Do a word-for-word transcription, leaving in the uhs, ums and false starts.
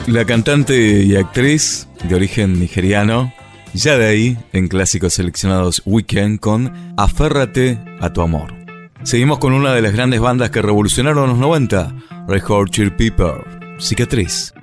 La cantante y actriz de origen nigeriano, Jadae, en clásicos seleccionados Weekend con Aférrate a tu amor. Seguimos con una de las grandes bandas que revolucionaron los noventa, Red Hot Chili Peppers, Cicatriz.